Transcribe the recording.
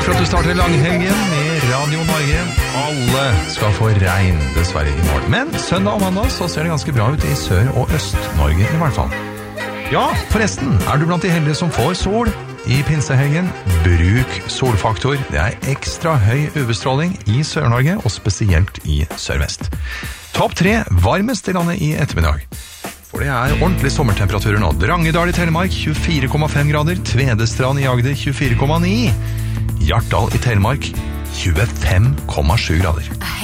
for at du starter langhelgen med Radio Norge. Alle skal få regn, dessverre i morgen. Men søndag og mandag så ser det ganske bra ut i Sør- og Øst-Norge i hvert fall. Ja, forresten, du blant de heldige som får sol i pinsehelgen? Bruk solfaktor. Det ekstra høy UV-stråling i Sør-Norge, og spesielt i Sør-Vest. Topp 3 varmest i landet i ettermiddag. For det ordentlig sommertemperaturer nå. Drangedal i Telemark 24,5 grader, Tvedestrand i Agder 24,9, Hjartdal i Telemark 25,7 grader.